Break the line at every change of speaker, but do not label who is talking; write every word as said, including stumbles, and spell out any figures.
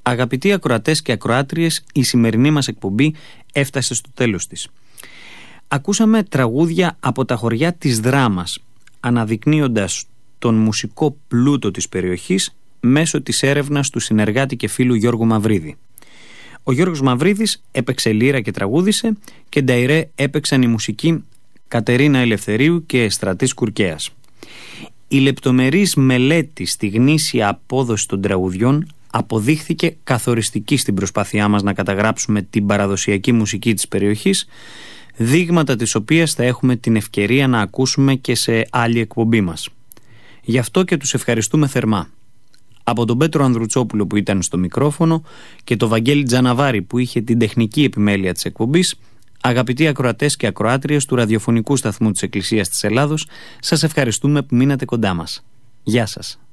Αγαπητοί ακροατές και ακροάτριες, η σημερινή μας εκπομπή έφτασε στο τέλος της. Ακούσαμε τραγούδια από τα χωριά της Δράμας, αναδεικνύοντας τον μουσικό πλούτο της περιοχής μέσω της έρευνας του συνεργάτη και φίλου Γιώργου Μαυρίδη. Ο Γιώργος Μαυρίδης έπαιξε λύρα και τραγούδισε και νταϊρέ έπαιξαν η μουσική Κατερίνα Ελευθερίου και Στρατής Κουρκέας. Η λεπτομερής μελέτη στη γνήσια απόδοση των τραγουδιών αποδείχθηκε καθοριστική στην προσπάθειά μας να καταγράψουμε την παραδοσιακή μουσική της περιοχής, δείγματα της οποίας θα έχουμε την ευκαιρία να ακούσουμε και σε άλλη εκπομπή μας. Γι' αυτό και τους ευχαριστούμε θερμά. Από τον Πέτρο Ανδρουτσόπουλο που ήταν στο μικρόφωνο και τον Βαγγέλη Τζαναβάρη που είχε την τεχνική επιμέλεια της εκπομπής, αγαπητοί ακροατές και ακροάτριες του ραδιοφωνικού σταθμού της Εκκλησίας της Ελλάδος, σας ευχαριστούμε που μείνατε κοντά μας. Γεια σας.